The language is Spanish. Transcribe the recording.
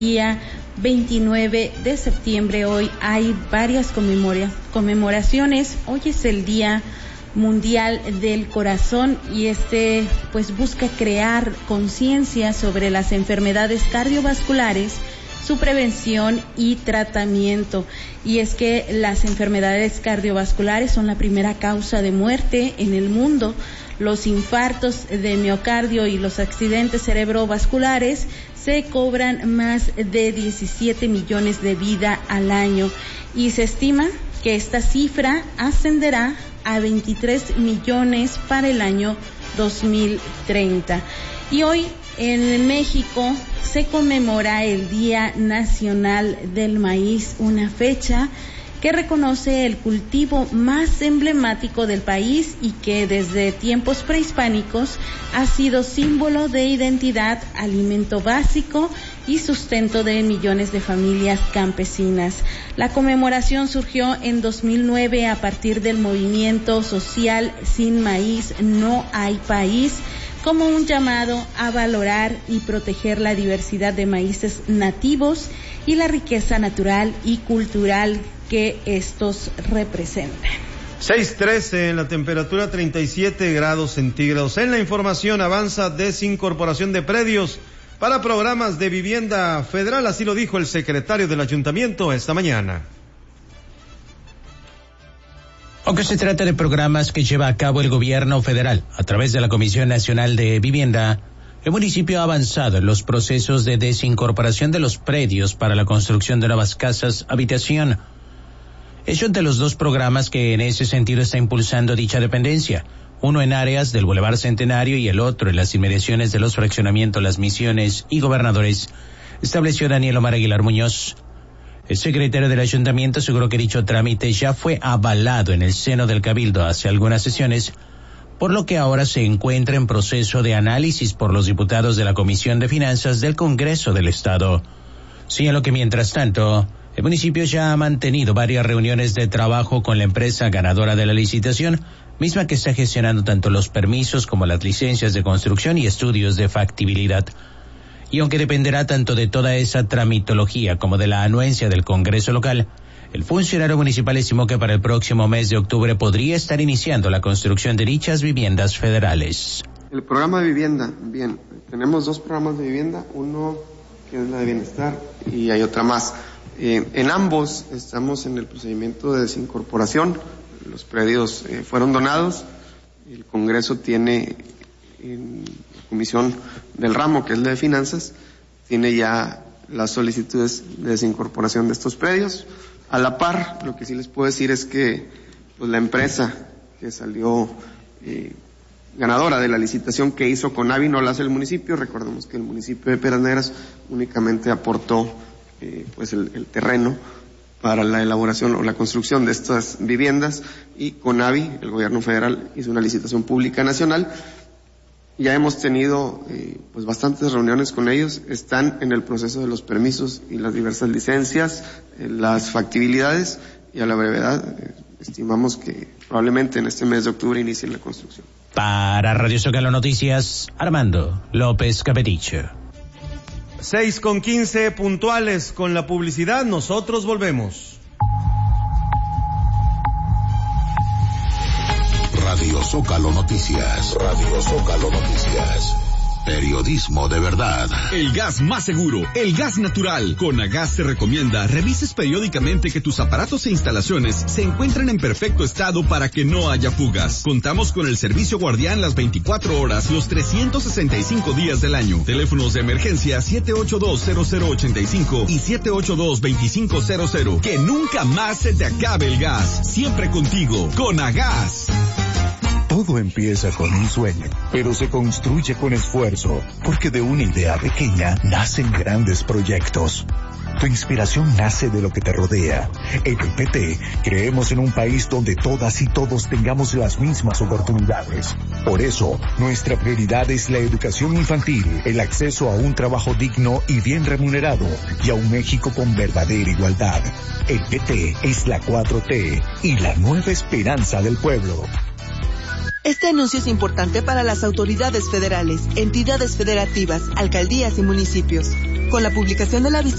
día 29 de septiembre. Hoy hay varias conmemoraciones. Hoy es el Día Mundial del Corazón y pues busca crear conciencia sobre las enfermedades cardiovasculares, su prevención y tratamiento. Y es que las enfermedades cardiovasculares son la primera causa de muerte en el mundo. Los infartos de miocardio y los accidentes cerebrovasculares se cobran más de 17 millones de vidas al año y se estima que esta cifra ascenderá a 23 millones para el año 2030. Y hoy en México se conmemora el Día Nacional del Maíz, una fecha que reconoce el cultivo más emblemático del país y que desde tiempos prehispánicos ha sido símbolo de identidad, alimento básico y sustento de millones de familias campesinas. La conmemoración surgió en 2009 a partir del movimiento social Sin Maíz No Hay País, como un llamado a valorar y proteger la diversidad de maíces nativos y la riqueza natural y cultural que estos representan. 6:13 en la temperatura, 37 grados centígrados. En la información avanza desincorporación de predios para programas de vivienda federal, así lo dijo el secretario del ayuntamiento esta mañana. Aunque se trata de programas que lleva a cabo el gobierno federal a través de la Comisión Nacional de Vivienda, el municipio ha avanzado en los procesos de desincorporación de los predios para la construcción de nuevas casas habitación. Es uno de los dos programas que en ese sentido está impulsando dicha dependencia, uno en áreas del Boulevard Centenario y el otro en las inmediaciones de los fraccionamientos Las Misiones y Gobernadores, estableció Daniel Omar Aguilar Muñoz. El secretario del ayuntamiento aseguró que dicho trámite ya fue avalado en el seno del Cabildo hace algunas sesiones, por lo que ahora se encuentra en proceso de análisis por los diputados de la Comisión de Finanzas del Congreso del Estado. Señaló que mientras tanto, el municipio ya ha mantenido varias reuniones de trabajo con la empresa ganadora de la licitación, misma que está gestionando tanto los permisos como las licencias de construcción y estudios de factibilidad. Y aunque dependerá tanto de toda esa tramitología como de la anuencia del Congreso local, el funcionario municipal estimó que para el próximo mes de octubre podría estar iniciando la construcción de dichas viviendas federales. El programa de vivienda, bien, tenemos dos programas de vivienda, uno que es la de bienestar y hay otra más. En ambos estamos en el procedimiento de desincorporación, los predios fueron donados, el Congreso tiene en la comisión del ramo, que es la de finanzas, tiene ya las solicitudes de desincorporación de estos predios. A la par, lo que sí les puedo decir es que pues, la empresa que salió ganadora de la licitación que hizo Conavi no la hace el municipio. Recordemos que el municipio de Piedras Negras únicamente aportó pues el terreno para la elaboración o la construcción de estas viviendas, y Conavi, el gobierno federal, hizo una licitación pública nacional. Ya hemos tenido pues bastantes reuniones con ellos, están en el proceso de los permisos y las diversas licencias, las factibilidades, y a la brevedad estimamos que probablemente en este mes de octubre inicie la construcción. Para Radio Zócalo Noticias, Armando López Capeticho. 6:15 puntuales con la publicidad, nosotros volvemos. Radio Zócalo Noticias. Radio Zócalo Noticias. Periodismo de verdad. El gas más seguro, el gas natural. Conagas te recomienda revises periódicamente que tus aparatos e instalaciones se encuentren en perfecto estado para que no haya fugas. Contamos con el servicio guardián las 24 horas, los 365 días del año. Teléfonos de emergencia 782-0085 y 782-2500. Que nunca más se te acabe el gas. Siempre contigo, Conagas. Todo empieza con un sueño, pero se construye con esfuerzo, porque de una idea pequeña nacen grandes proyectos. Tu inspiración nace de lo que te rodea. En el PT creemos en un país donde todas y todos tengamos las mismas oportunidades. Por eso, nuestra prioridad es la educación infantil, el acceso a un trabajo digno y bien remunerado, y a un México con verdadera igualdad. El PT es la 4T y la nueva esperanza del pueblo. Este anuncio es importante para las autoridades federales, entidades federativas, alcaldías y municipios. Con la publicación de la